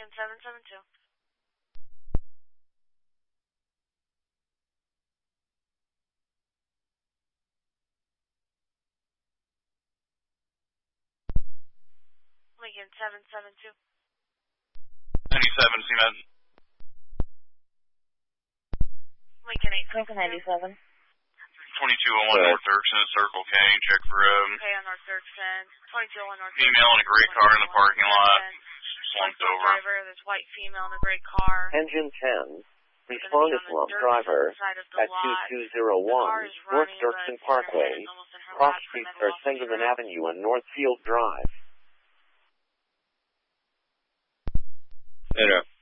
Lincoln 772. Lincoln 772. 97, CMed. Lincoln 8. Lincoln 97. 2201 North Dirksen, Circle K, check for Okay, on North Dirksen. 2201 North Dirksen. female in a gray car in the parking lot. Slumped over. Driver, there's white female in a gray car. Engine 10. Respond to slump driver at 2201 North Dirksen Parkway. Cross streets are Sangamon Avenue and Northfield Drive. Later.